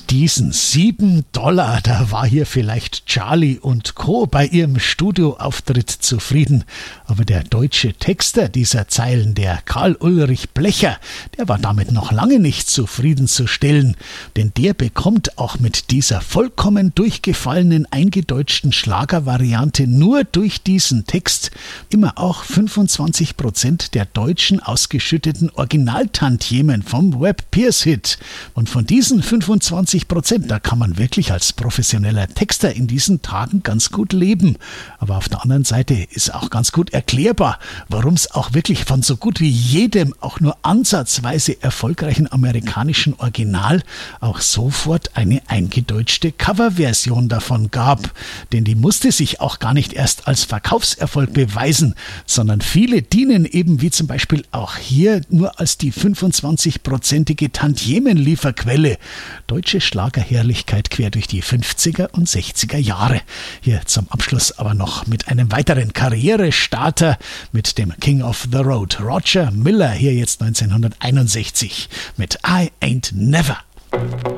Mit diesen $7, da war hier vielleicht Charlie und Co. bei ihrem Studioauftritt zufrieden. Aber der deutsche Texter dieser Zeilen, der Karl Ulrich Blecher, der war damit noch lange nicht zufriedenzustellen. Denn der bekommt auch mit dieser vollkommen durchgefallenen, eingedeutschten Schlagervariante nur durch diesen Text immer auch 25% der deutschen ausgeschütteten Originaltantiemen vom Webb Pierce Hit. Und von diesen 25%, da kann man wirklich als professioneller Texter in diesen Tagen ganz gut leben. Aber auf der anderen Seite ist auch ganz gut erklärbar, warum es auch wirklich von so gut wie jedem auch nur ansatzweise erfolgreichen amerikanischen Original auch sofort eine eingedeutschte Coverversion davon gab. Denn die musste sich auch gar nicht erst als Verkaufserfolg beweisen, sondern viele dienen eben wie zum Beispiel auch hier nur als die 25%ige Tantiemenlieferquelle. Deutsche Schlagerherrlichkeit quer durch die 50er und 60er Jahre. Hier zum Abschluss aber noch mit einem weiteren Karrierestarter, mit dem King of the Road, Roger Miller, hier jetzt 1961 mit I Ain't Never.